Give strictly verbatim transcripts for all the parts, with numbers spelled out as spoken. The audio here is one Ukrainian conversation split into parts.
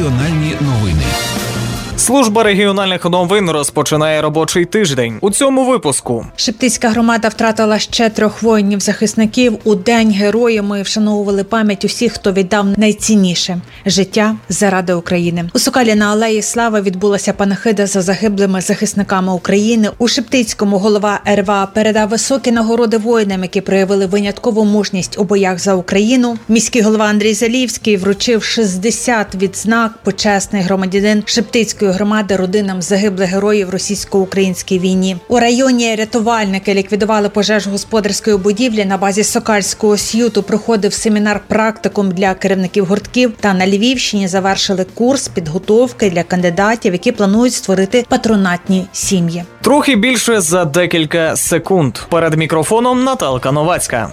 Регіональні новини. Служба регіональних новин розпочинає робочий тиждень. У цьому випуску. Шептицька громада втратила ще трьох воїнів-захисників. У День Героїв ми вшановували пам'ять усіх, хто віддав найцінніше – життя заради України. У Сокалі на Алеї Слави відбулася панахида за загиблими захисниками України. У Шептицькому голова ер ве а передав високі нагороди воїнам, які проявили виняткову мужність у боях за Україну. Міський голова Андрій Залівський вручив шістдесят відзнак «Почесний громадянин Шептицької громади» родинам загиблих героїв російсько-українській війні. У районі рятувальники ліквідували пожежу господарської будівлі. На базі Сокальського СЮТу проходив семінар-практикум для керівників гуртків. Та на Львівщині завершили курс підготовки для кандидатів, які планують створити патронатні сім'ї. Трохи більше за декілька секунд. Перед мікрофоном Наталка Новацька.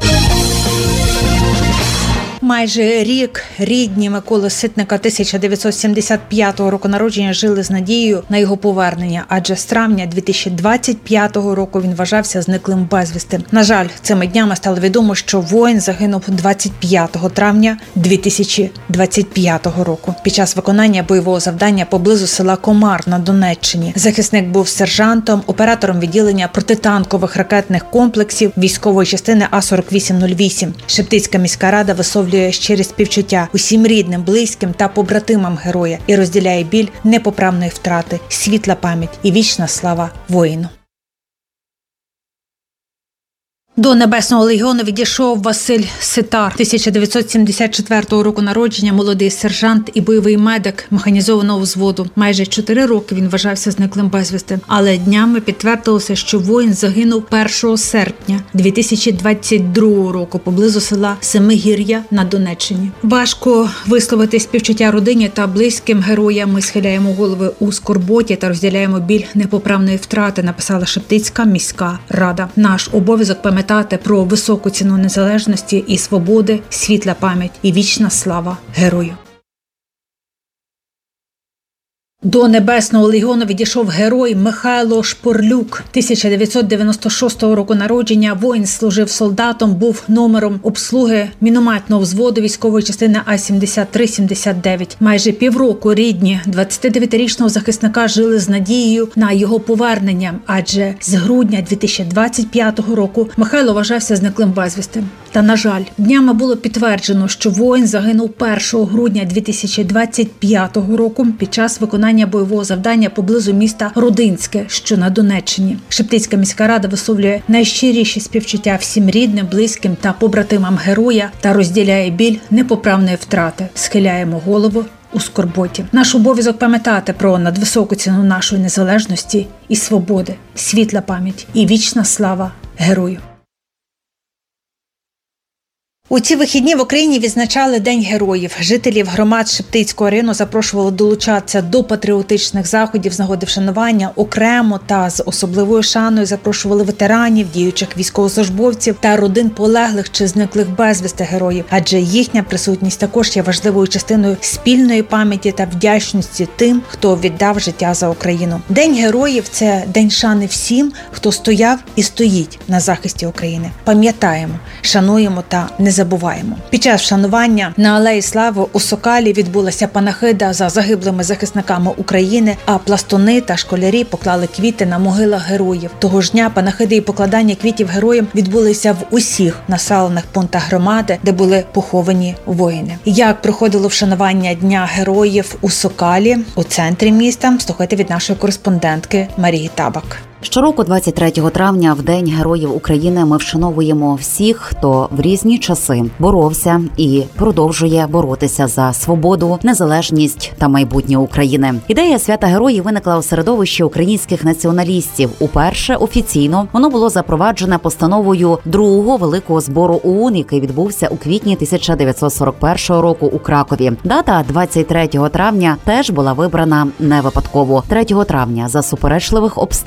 Майже рік рідні Миколи Ситника тисяча дев'ятсот сімдесят п'ятого року народження жили з надією на його повернення, адже з травня дві тисячі двадцять п'ятого року він вважався зниклим безвісти. На жаль, цими днями стало відомо, що воїн загинув двадцять п'ятого травня дві тисячі двадцять п'ятого року під час виконання бойового завдання поблизу села Комар на Донеччині. Захисник був сержантом, оператором відділення протитанкових ракетних комплексів військової частини А сорок вісім нуль вісім. Шептицька міська рада висловлює щирі співчуття усім рідним, близьким та побратимам героя і розділяє біль непоправної втрати, світла пам'ять і вічна слава воїну. До Небесного легіону відійшов Василь Ситар, тисяча дев'ятсот сімдесят четвертого року народження, молодий сержант і бойовий медик механізованого взводу. Майже чотири роки він вважався зниклим безвісти. Але днями підтвердилося, що воїн загинув першого серпня дві тисячі двадцять другого року поблизу села Семигір'я на Донеччині. Важко висловити співчуття родині та близьким героям. Ми схиляємо голови у скорботі та розділяємо біль непоправної втрати, написала Шептицька міська рада. Наш обов'язок пам'ятати про високу ціну незалежності і свободи, світла пам'ять і вічна слава герою. До Небесного легіону відійшов герой Михайло Шпорлюк, тисяча дев'ятсот дев'яносто шостого року народження. Воїн служив солдатом, був номером обслуги мінометного взводу військової частини А сімдесят три сімдесят дев'ять. Майже півроку рідні двадцятидев'ятирічного захисника жили з надією на його повернення, адже з грудня дві тисячі двадцять п'ятого року Михайло вважався зниклим безвісти. Та, на жаль, днями було підтверджено, що воїн загинув першого грудня дві тисячі двадцять п'ятого року під час виконання бойового завдання поблизу міста Родинське, що на Донеччині. Шептицька міська рада висловлює найщиріші співчуття всім рідним, близьким та побратимам героя та розділяє біль непоправної втрати. Схиляємо голову у скорботі. Наш обов'язок пам'ятати про надвисоку ціну нашої незалежності і свободи, світла пам'ять і вічна слава герою. У ці вихідні в Україні відзначали День героїв. Жителів громад Шептицького району запрошували долучатися до патріотичних заходів з нагоди вшанування. Окремо та з особливою шаною запрошували ветеранів, діючих військовослужбовців та родин полеглих чи зниклих безвісти героїв. Адже їхня присутність також є важливою частиною спільної пам'яті та вдячності тим, хто віддав життя за Україну. День героїв – це день шани всім, хто стояв і стоїть на захисті України. Пам'ятаємо, шануємо та не забуваємо. Забуваємо. Під час вшанування на Алеї Слави у Сокалі відбулася панахида за загиблими захисниками України, а пластуни та школярі поклали квіти на могилах героїв. Того ж дня панахиди і покладання квітів героям відбулися в усіх населених пунктах громади, де були поховані воїни. Як проходило вшанування Дня героїв у Сокалі, у центрі міста, слухайте від нашої кореспондентки Марії Табак. Щороку двадцять третього травня, в День Героїв України, ми вшановуємо всіх, хто в різні часи боровся і продовжує боротися за свободу, незалежність та майбутнє України. Ідея свята героїв виникла у середовищі українських націоналістів. Уперше офіційно воно було запроваджене постановою другого великого збору ОУН, який відбувся у квітні тисяча дев'ятсот сорок першого року у Кракові. Дата двадцять третього травня теж була вибрана не випадково. третього травня за суперечливих обставин за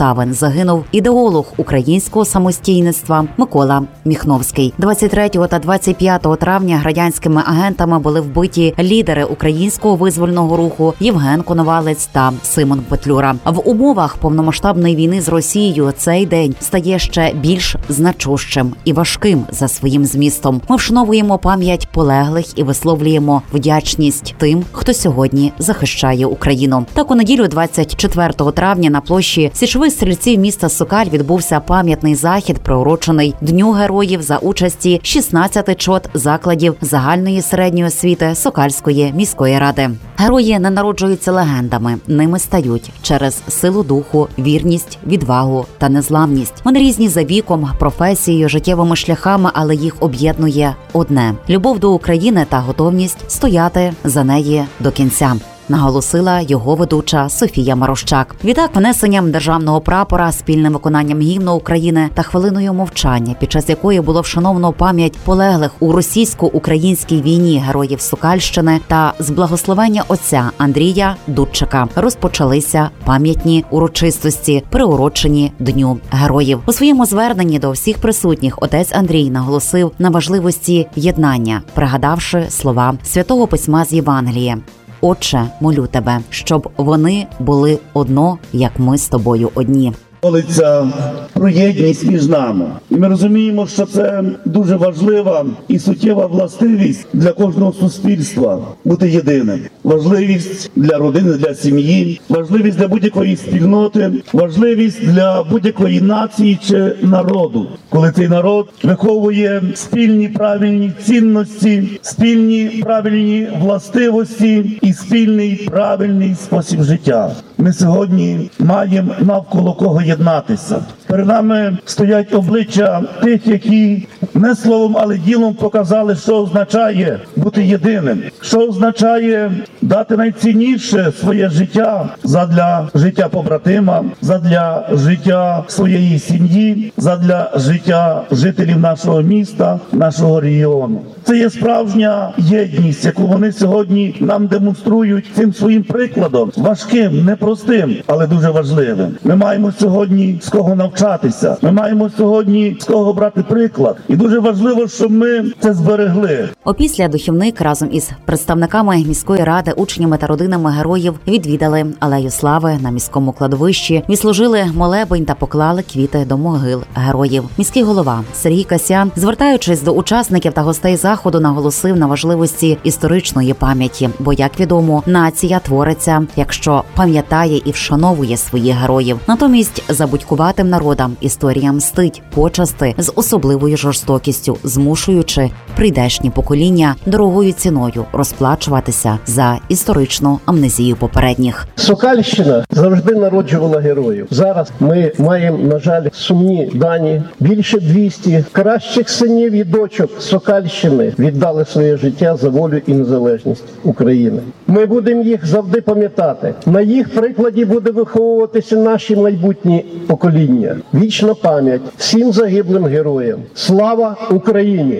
загинув ідеолог українського самостійництва Микола Міхновський. двадцять третього та двадцять п'ятого травня радянськими агентами були вбиті лідери українського визвольного руху Євген Коновалець та Симон Петлюра. В умовах повномасштабної війни з Росією цей день стає ще більш значущим і важким за своїм змістом. Ми вшановуємо пам'ять полеглих і висловлюємо вдячність тим, хто сьогодні захищає Україну. Так, у неділю двадцять четвертого травня на площі Січових стрільців міста Сокаль відбувся пам'ятний захід, приурочений Дню героїв за участі шістнадцяти чот закладів загальної середньої освіти Сокальської міської ради. Герої не народжуються легендами, ними стають через силу духу, вірність, відвагу та незламність. Вони різні за віком, професією, життєвими шляхами, але їх об'єднує одне – любов до України та готовність стояти за неї до кінця, наголосила його ведуча Софія Марощак. Відтак, внесенням державного прапора, спільним виконанням гімну України та хвилиною мовчання, під час якої було вшановано пам'ять полеглих у російсько-українській війні героїв Сокальщини та з благословення отця Андрія Дудчика, розпочалися пам'ятні урочистості, приурочені Дню героїв. У своєму зверненні до всіх присутніх отець Андрій наголосив на важливості єднання, пригадавши слова Святого Письма з Євангелія: «Отче, молю тебе, щоб вони були одно, як ми з тобою одні». Молиться про єдність між нами. І ми розуміємо, що це дуже важлива і суттєва властивість для кожного суспільства бути єдиним. Важливість для родини, для сім'ї, важливість для будь-якої спільноти, важливість для будь-якої нації чи народу. Коли цей народ виховує спільні правильні цінності, спільні правильні властивості і спільний правильний спосіб життя. Ми сьогодні маємо навколо кого єднатися. Перед нами стоять обличчя тих, які не словом, але ділом показали, що означає бути єдиним, що означає дати найцінніше своє життя задля життя побратима, задля життя своєї сім'ї, задля життя жителів нашого міста, нашого регіону. Це є справжня єдність, яку вони сьогодні нам демонструють цим своїм прикладом, важким, непростим, але дуже важливим. Ми маємо сьогодні з кого навчатися, ми маємо сьогодні з кого брати приклад. І дуже важливо, щоб ми це зберегли. Опісля духівник разом із представниками міської ради, учнями та родинами героїв відвідали Алею Слави на міському кладовищі, відслужили молебень та поклали квіти до могил героїв. Міський голова Сергій Касян, звертаючись до учасників та гостей заходу, наголосив на важливості історичної пам'яті, бо, як відомо, нація твориться, якщо пам'ятає і вшановує своїх героїв. Натомість забудькуватим народам історія мстить почасти з особливою жорстокістю, змушуючи прийдешні покоління дорогою ціною розплачуватися за історичну амнезію попередніх. Сокальщина завжди народжувала героїв. Зараз ми маємо, на жаль, сумні дані. Більше двісті кращих синів і дочок Сокальщини віддали своє життя за волю і незалежність України. Ми будемо їх завжди пам'ятати. На їх прикладі буде виховуватися наші майбутні покоління. Вічна пам'ять всім загиблим героям. Слава Україні!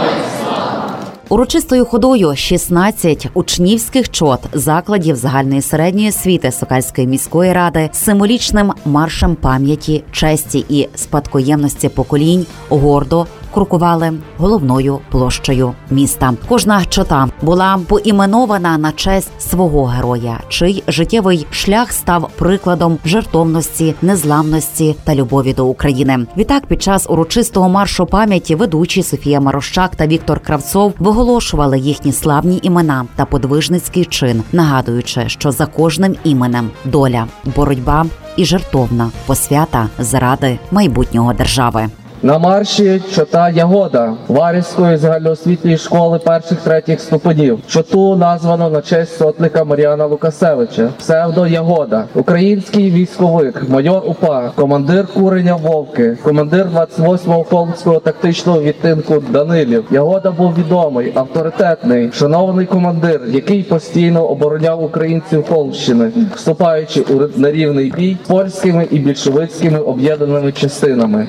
Урочистою ходою шістнадцять учнівських чот закладів загальної середньої освіти Сокальської міської ради з символічним маршем пам'яті, честі і спадкоємності поколінь гордо крокували головною площею міста. Кожна чота була поіменована на честь свого героя, чий життєвий шлях став прикладом жертовності, незламності та любові до України. Відтак, під час урочистого маршу пам'яті ведучі Софія Марощак та Віктор Кравцов виголошували їхні славні імена та подвижницький чин, нагадуючи, що за кожним іменем доля, боротьба і жертовна посвята заради майбутнього держави. На марші чота Ягода Варівської загальноосвітньої школи перших-третіх ступенів. Чоту названо на честь сотника Мар'яна Лукасевича, псевдо Ягода. Український військовик, майор УПА, командир куреня Вовки, командир двадцять восьмого Холмського тактичного відтинку Данилів. Ягода був відомий, авторитетний, шанований командир, який постійно обороняв українців Холмщини, вступаючи у нерівний бій з польськими і більшовицькими об'єднаними частинами.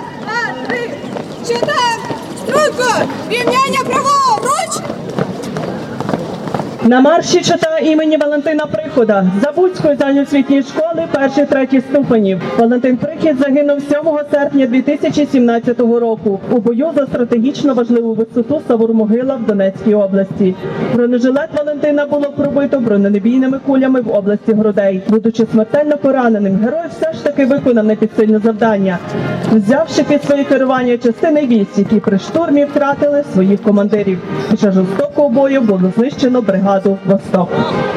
Чотири, струнко, рівняння праворуч. На марші чота імені Валентина Прихова Захода Забудської загальноосвітньої школи перших третіх ступенів. Валентин Прихід загинув сьомого серпня дві тисячі сімнадцятого року у бою за стратегічно важливу висоту Савур-Могила в Донецькій області. Бронежилет Валентина було пробито бронебійними кулями в області грудей. Будучи смертельно пораненим, герой все ж таки виконав непідсильне завдання, взявши під своє керування частини військ, які при штурмі втратили своїх командирів. Під час жорстокого бою було знищено бригаду «Восток».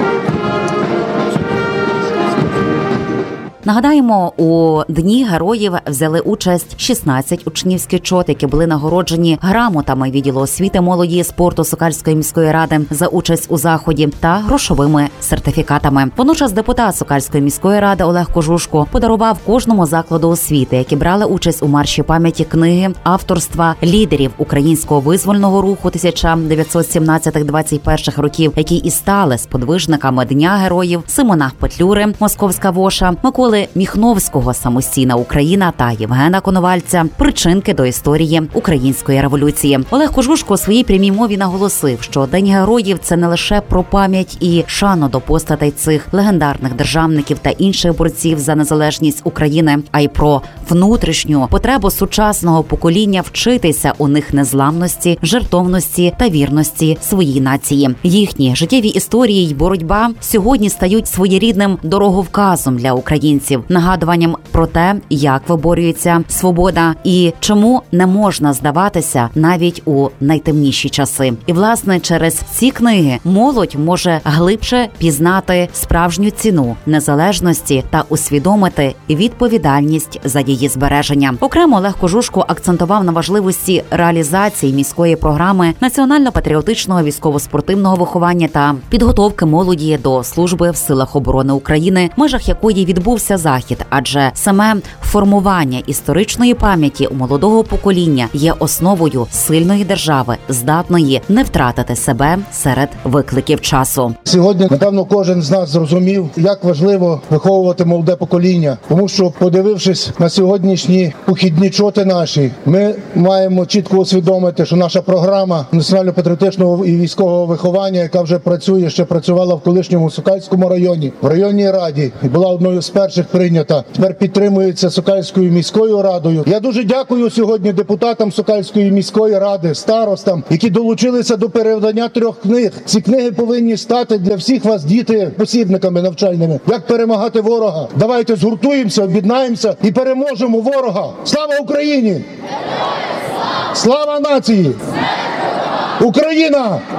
Нагадаємо, у Дні героїв взяли участь шістнадцять учнівських чот, які були нагороджені грамотами відділу освіти, молоді і спорту Сокальської міської ради за участь у заході та грошовими сертифікатами. Водночас депутат Сокальської міської ради Олег Кожушко подарував кожному закладу освіти, які брали участь у марші пам'яті, книги авторства лідерів українського визвольного руху тисяча дев'ятсот сімнадцятих - двадцять перших років, які і стали сподвижниками Дня героїв: Симона Петлюри, Московська воша, Миколи Міхновського, Самостійна Україна та Євгена Коновальця, причинки до історії української революції. Олег Кожушко у своїй прямій мові наголосив, що День героїв – це не лише про пам'ять і шану до постатей цих легендарних державників та інших борців за незалежність України, а й про внутрішню потребу сучасного покоління вчитися у них незламності, жертовності та вірності своїй нації. Їхні життєві історії й боротьба сьогодні стають своєрідним дороговказом для українців, нагадуванням про те, як виборюється свобода і чому не можна здаватися навіть у найтемніші часи. І, власне, через ці книги молодь може глибше пізнати справжню ціну незалежності та усвідомити відповідальність за її збереження. Окремо Олег Кожушко акцентував на важливості реалізації міської програми національно-патріотичного військово-спортивного виховання та підготовки молоді до служби в силах оборони України, в межах якої відбувся захід, адже саме формування історичної пам'яті у молодого покоління є основою сильної держави, здатної не втратити себе серед викликів часу. Сьогодні, напевно, кожен з нас зрозумів, як важливо виховувати молоде покоління, тому що, подивившись на сьогоднішні похідні чоти наші, ми маємо чітко усвідомити, що наша програма національно-патріотичного і військового виховання, яка вже працює, ще працювала в колишньому Сокальському районі, в районній раді, і була одною з перших прийнята, тепер підтримується Сокальською міською радою. Я дуже дякую сьогодні депутатам Сокальської міської ради, старостам, які долучилися до перевидання трьох книг. Ці книги повинні стати для всіх вас, діти, посібниками навчальними. Як перемагати ворога? Давайте згуртуємося, об'єднаємося і переможемо ворога. Слава Україні! Слава нації! Україна!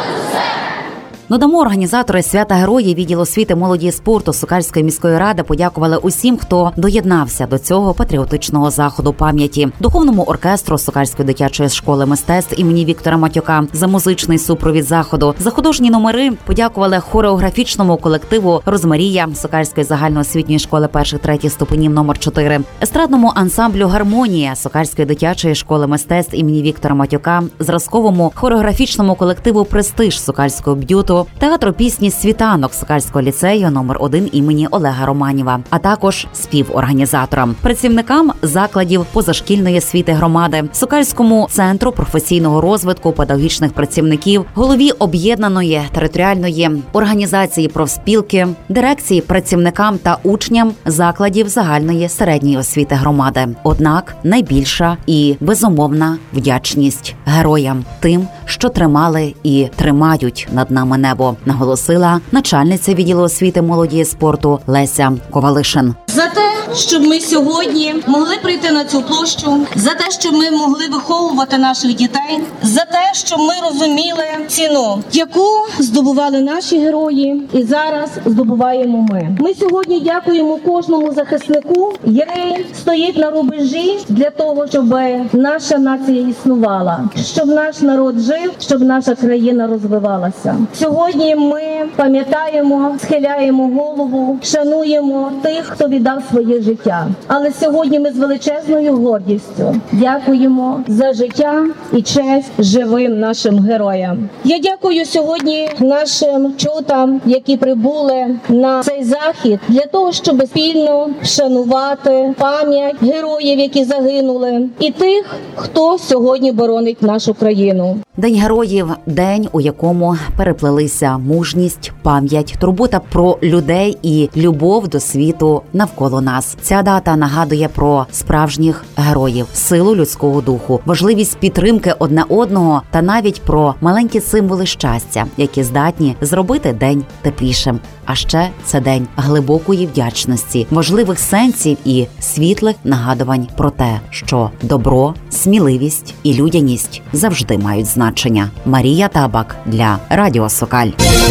Додамо, організатори свята героїв відділу освіти, молоді і спорту Сокальської міської ради подякували усім, хто доєднався до цього патріотичного заходу пам'яті: духовному оркестру Сокальської дитячої школи мистецтв імені Віктора Матюка за музичний супровід заходу. За художні номери подякували хореографічному колективу «Розмарія» Сокальської загальноосвітньої школи перших третіх ступенів номер чотири, естрадному ансамблю «Гармонія» Сокальської дитячої школи мистецтв імені Віктора Матюка, зразковому хореографічному колективу «Престиж» Сокальського б'юту, театру пісні «Світанок» Сокальського ліцею номер один імені Олега Романіва, а також співорганізаторам, працівникам закладів позашкільної освіти громади, Сокальському центру професійного розвитку педагогічних працівників, голові об'єднаної територіальної організації профспілки, дирекції, працівникам та учням закладів загальної середньої освіти громади. Однак найбільша і безумовна вдячність героям, тим, що тримали і тримають над нами небо, наголосила начальниця відділу освіти, молоді і спорту Леся Ковалишин. За те, щоб ми сьогодні могли прийти на цю площу, за те, щоб ми могли виховувати наших дітей, за те, щоб ми розуміли ціну, яку здобували наші герої, і зараз здобуваємо ми. Ми сьогодні дякуємо кожному захиснику, який стоїть на рубежі для того, щоб наша нація існувала, щоб наш народ жив, щоб наша країна розвивалася. Сьогодні ми пам'ятаємо, схиляємо голову, шануємо тих, хто віддав своє життя. Але сьогодні ми з величезною гордістю дякуємо за життя і честь живим нашим героям. Я дякую сьогодні нашим чотам, які прибули на цей захід для того, щоб спільно вшанувати пам'ять героїв, які загинули, і тих, хто сьогодні боронить нашу країну. День героїв – день, у якому переплелися мужність, пам'ять, турбота про людей і любов до світу навколо нас. Ця дата нагадує про справжніх героїв, силу людського духу, важливість підтримки одне одного та навіть про маленькі символи щастя, які здатні зробити день теплішим. А ще це день глибокої вдячності, важливих сенсів і світлих нагадувань про те, що добро, сміливість і людяність завжди мають значення. Марія Табак для Радіо Сокаль.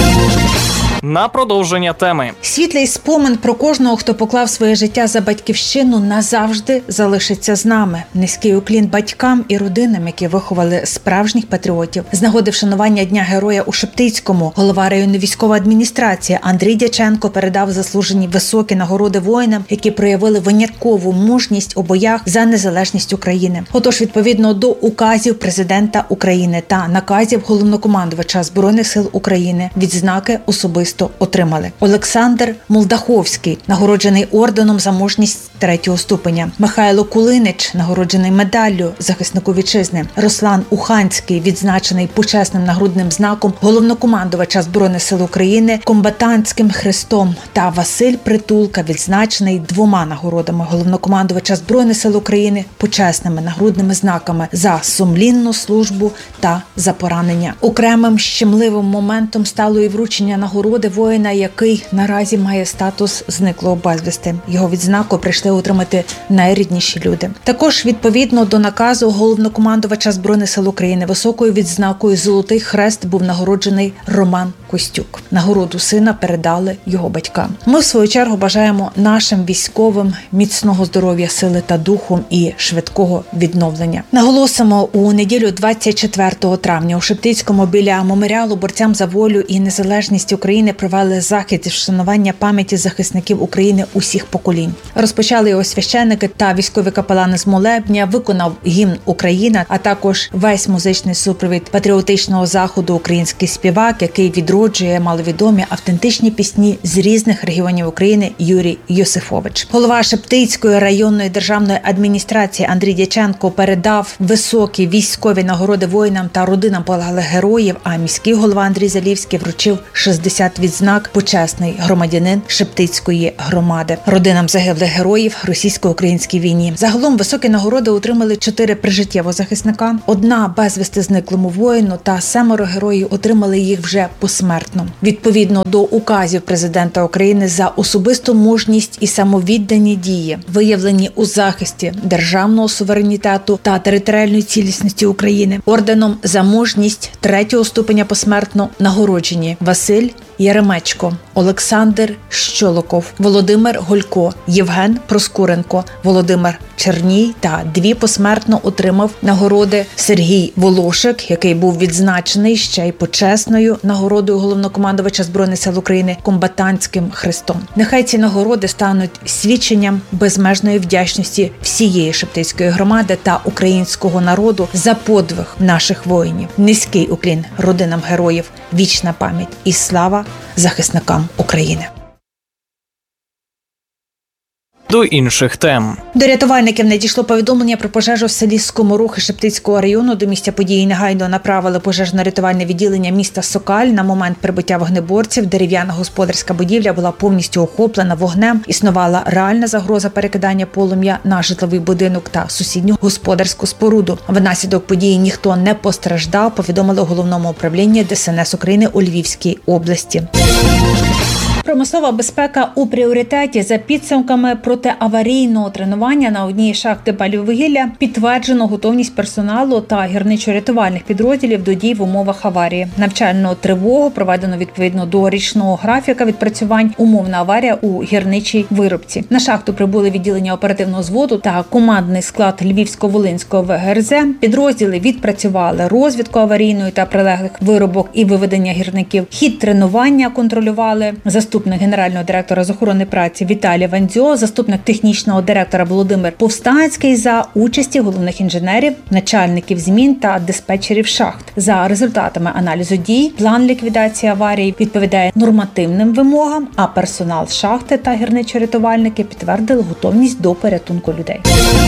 На продовження теми. Світлий спомин про кожного, хто поклав своє життя за батьківщину, назавжди залишиться з нами. Низький уклін батькам і родинам, які виховали справжніх патріотів. З нагоди вшанування Дня Героя у Шептицькому голова районної військової адміністрації Андрій Дяченко передав заслужені високі нагороди воїнам, які проявили виняткову мужність у боях за незалежність України. Отож, відповідно до указів президента України та наказів головнокомандувача Збройних сил України, відзнаки особисто отримали. Олександр Молдаховський, нагороджений орденом за мужність третього ступеня. Михайло Кулинич, нагороджений медаллю захиснику вітчизни. Руслан Уханський, відзначений почесним нагрудним знаком головнокомандувача Збройних сил України комбатантським хрестом. Та Василь Притулка, відзначений двома нагородами головнокомандувача Збройних сил України почесними нагрудними знаками за сумлінну службу та за поранення. Окремим щемливим моментом стало і вручення нагороди воїна, який наразі має статус зниклого безвісти. Його відзнаку прийшли отримати найрідніші люди. Також відповідно до наказу головнокомандувача Збройних сил України високою відзнакою «Золотий хрест» був нагороджений Роман Костюк. Нагороду сина передали його батькам. Ми, в свою чергу, бажаємо нашим військовим міцного здоров'я, сили та духу і швидкого відновлення. Наголосимо, у неділю двадцять четвертого травня у Шептицькому біля меморіалу борцям за волю і незалежність України провели захід зі вшанування пам'яті захисників України усіх поколінь. Розпочали його священники та військові капелани з молебня, виконав гімн «Україна», а також весь музичний супровід патріотичного заходу український співак, який відроджує маловідомі автентичні пісні з різних регіонів України Юрій Йосифович. Голова Шептицької районної державної адміністрації Андрій Дяченко передав високі військові нагороди воїнам та родинам полеглих героїв, а міський голова Андрій Залівський вручив шістдесят відзнак «Почесний громадянин Шептицької громади» родинам загиблих героїв російсько-українській війні. Загалом високі нагороди отримали чотири прижиттєвого захисника, одна безвісти зниклому воїну та семеро героїв отримали їх вже посмертно. Відповідно до указів президента України за особисту мужність і самовіддані дії, виявлені у захисті державного суверенітету та територіальної цілісності України, орденом за мужність третього ступеня посмертно нагороджені Василь Яремечко, Олександр Щолоков, Володимир Голько, Євген Проскуренко, Володимир Черній та дві посмертно отримав нагороди Сергій Волошик, який був відзначений ще й почесною нагородою головнокомандувача Збройних сил України комбатантським хрестом. Нехай ці нагороди стануть свідченням безмежної вдячності всієї Шептицької громади та українського народу за подвиг наших воїнів. Низький уклін родинам героїв, вічна пам'ять і слава захисникам України. До інших тем. До рятувальників надійшло повідомлення про пожежу в селі Скоморохи Шептицького району. До місця події негайно направили пожежно-рятувальне відділення міста Сокаль. На момент прибуття вогнеборців дерев'яна господарська будівля була повністю охоплена вогнем. Існувала реальна загроза перекидання полум'я на житловий будинок та сусідню господарську споруду. Внаслідок події ніхто не постраждав, повідомили у головному управлінні Де Ес Ен Ес України у Львівській області. Промислова безпека у пріоритеті. За підсумками протиаварійного тренування на одній із шахти палівугілля підтверджено готовність персоналу та гірничо-рятувальних підрозділів до дій в умовах аварії. Навчальну тривогу проведено відповідно до річного графіка відпрацювань. Умовна аварія у гірничій виробці. На шахту прибули відділення оперативного зводу та командний склад Львівсько-Волинського В Г Р З. Підрозділи відпрацювали розвідку аварійної та прилеглих виробок і виведення гірників. Хід тренування контролювали заступники заступник генерального директора з охорони праці Віталій Вандзьо, заступник технічного директора Володимир Повстанський за участі головних інженерів, начальників змін та диспетчерів шахт. За результатами аналізу дій, план ліквідації аварії відповідає нормативним вимогам, а персонал шахти та гірничо-рятувальники підтвердили готовність до порятунку людей.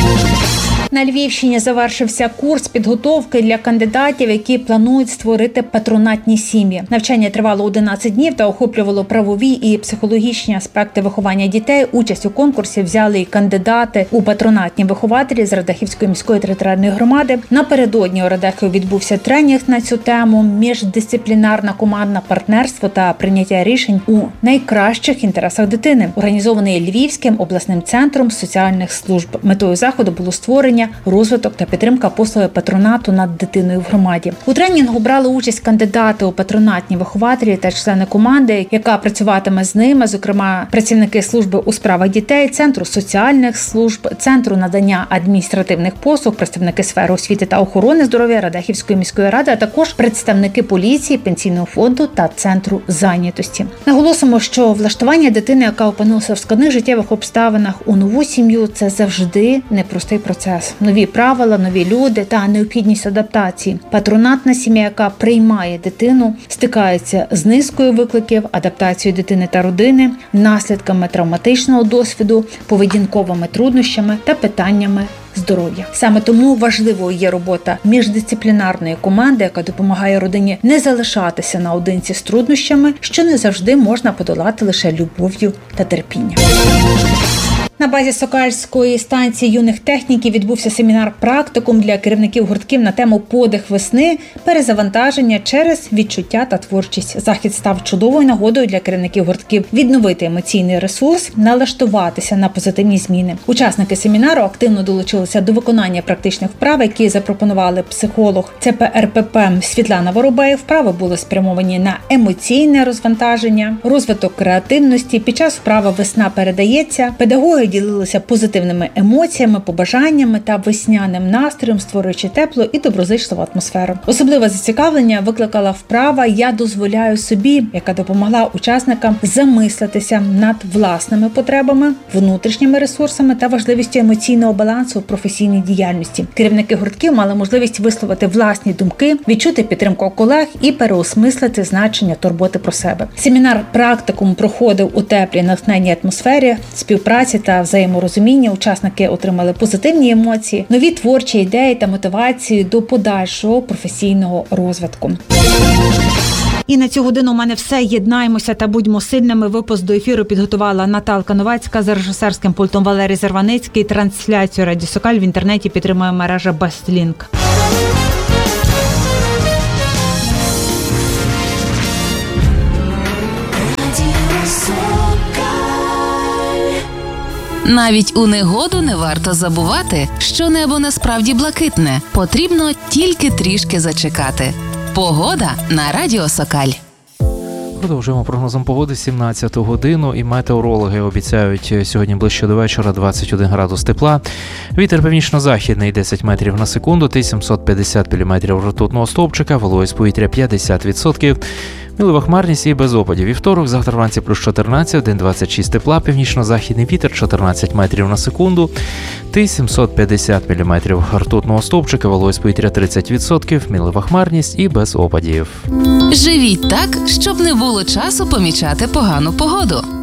На Львівщині завершився курс підготовки для кандидатів, які планують створити патронатні сім'ї. Навчання тривало одинадцять днів та охоплювало правові і психологічні аспекти виховання дітей. Участь у конкурсі взяли і кандидати у патронатні вихователі з Радехівської міської територіальної громади. Напередодні у Радехові відбувся тренінг на цю тему, міждисциплінарне командне партнерство та прийняття рішень у найкращих інтересах дитини, організований Львівським обласним центром соціальних служб. Метою заходу було створення, розвиток та підтримка послуги патронату над дитиною в громаді. У тренінгу брали участь кандидати у патронатні вихователі та члени команди, яка працюватиме з ними, зокрема працівники служби у справах дітей, центру соціальних служб, центру надання адміністративних послуг, представники сфери освіти та охорони здоров'я Радехівської міської ради, а також представники поліції, пенсійного фонду та центру зайнятості. Наголосимо, що влаштування дитини, яка опинилася в складних життєвих обставинах у нову сім'ю, це завжди непростий процес. Нові правила, нові люди та необхідність адаптації. Патронатна сім'я, яка приймає дитину, стикається з низкою викликів, адаптацією дитини та родини, наслідками травматичного досвіду, поведінковими труднощами та питаннями здоров'я. Саме тому важливою є робота міждисциплінарної команди, яка допомагає родині не залишатися наодинці з труднощами, що не завжди можна подолати лише любов'ю та терпінням. На базі Сокальської станції юних техніків відбувся семінар-практикум для керівників гуртків на тему «Подих весни. Перезавантаження через відчуття та творчість». Захід став чудовою нагодою для керівників гуртків відновити емоційний ресурс, налаштуватися на позитивні зміни. Учасники семінару активно долучилися до виконання практичних вправ, які запропонували психолог Це Пе Ер Пе Пе Світлана Воробей. Вправи були спрямовані на емоційне розвантаження, розвиток креативності. Під час вправи «Весна передається» педагоги ділилися позитивними емоціями, побажаннями та весняним настроєм, створюючи теплу і доброзичливу атмосферу. Особливе зацікавлення викликала вправа «Я дозволяю собі», яка допомогла учасникам замислитися над власними потребами, внутрішніми ресурсами та важливістю емоційного балансу у професійній діяльності. Керівники гуртків мали можливість висловити власні думки, відчути підтримку колег і переосмислити значення турботи про себе. Семінар-практикум проходив у теплій, натхненній атмосфері, співпраці та взаєморозуміння. Учасники отримали позитивні емоції, нові творчі ідеї та мотивацію до подальшого професійного розвитку. І на цю годину у мене все. Єднаємося та будьмо сильними. Випуск до ефіру підготувала Наталка Новацька, за режисерським пультом Валерій Зарваницький. Трансляцію Радіо Сокаль в інтернеті підтримує мережа Бестлінк. Навіть у негоду не варто забувати, що небо насправді блакитне. Потрібно тільки трішки зачекати. Погода на Радіо Сокаль. Продовжуємо прогнозом погоди сімнадцяту годину, і метеорологи обіцяють сьогодні ближче до вечора двадцять один градус тепла. Вітер північно-західний десять метрів на секунду, сімсот п'ятдесят міліметрів ртутного стовпчика, вологість повітря п'ятдесят відсотків. Мілива хмарність і без опадів. Вівторок, завтра вранці плюс чотирнадцять, день двадцять шість тепла, північно-західний вітер чотирнадцять метрів на секунду, сімсот п'ятдесят міліметрів ртутного стовпчика, вологість повітря тридцять відсотків, мілива хмарність і без опадів. Живіть так, щоб не було часу помічати погану погоду.